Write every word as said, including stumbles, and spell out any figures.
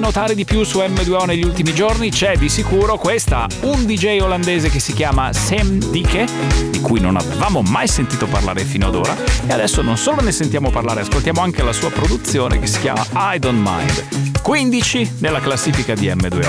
notare di più su M due O negli ultimi giorni? C'è di sicuro questa, un D J olandese che si chiama Sam Dike, di cui non avevamo mai sentito parlare fino ad ora, e adesso non solo ne sentiamo parlare, ascoltiamo anche la sua produzione che si chiama I Don't Mind. quindici nella classifica di M due O.